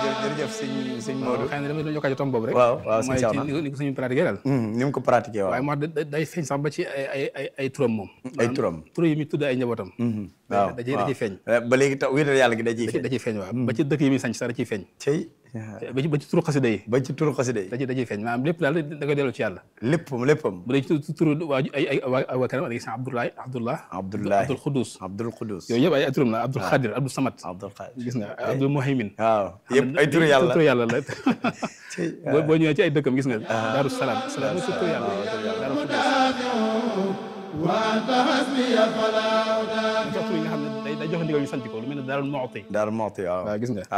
jërëjëf sëñ Modou. xëy na dama doon yokkaat ci tomb boobu rek. waaw sëñ mooy Cheikhouna ci ni ko suñu pratiqué daal. ni mu ko pratiqué waaw. waaye moo day feeñ sax ba ci ay turam moom. ay turam tur yi muy tudd ay njabootam. waaw da ciy feeñ. ba léegi taw wéetal yàlla gi da ciy feeñ. da ciy feeñ waaw ba ci dëkk yi muy sañ sax da ciy feeñ. ba ci turu xasida yi. ba ci turu xasida yi. da ciy feeñ maanaam lépp daal da koy delloo ci yàlla. léppam. bu dee ci turu waa waa kanam da ngay gis Abdul Xudus. yooyu yëpp ay turam la Abdul Xadir Abdul Samad. gis nga Abdul Muhaymin. waaw yëpp ay turu yàlla turu yàlla la. boo ñëwee ci ay dëkkam gis nga. Daaru Salaam salaam mooy turu yàlla. Daaru Xudus. tur yi nga xam ne day joxe ndigal ñu sant ko lu mel ne Daaru Muxti. Daaru Muxti waaw gis nga.